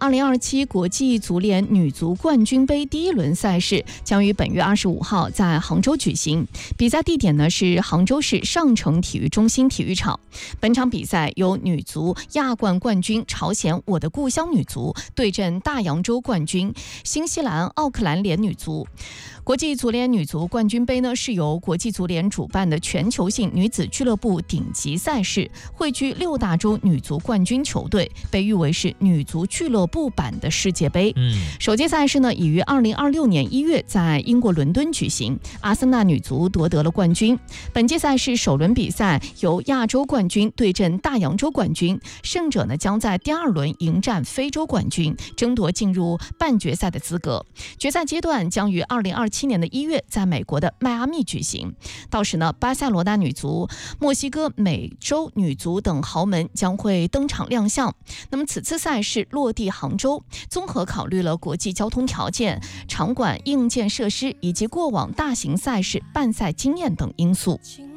2027国际足联女足冠军杯第一轮赛事将于本月25号在杭州举行，比赛地点呢是杭州市上城体育中心体育场。本场比赛由女足亚冠冠军朝鲜我的故乡女足对阵大洋洲冠军新西兰奥克兰联女足。国际足联女足冠军杯呢是由国际足联主办的全球性女子俱乐部顶级赛事，汇聚6大洲女足冠军球队，被誉为是女足俱乐部版的世界杯。首届赛事呢已于2026年1月在英国伦敦举行，阿森纳女足夺得了冠军。本届赛事首轮比赛由亚洲冠军对阵大洋洲冠军，胜者呢将在第2轮迎战非洲冠军，争夺进入半决赛的资格。决赛阶段将于2027年的1月在美国的迈阿密举行，到时呢巴塞罗那女足、墨西哥美洲女足等豪门将会登场亮相。那么此次赛事落地杭州，综合考虑了国际交通条件、场馆硬件设施以及过往大型赛事办赛经验等因素。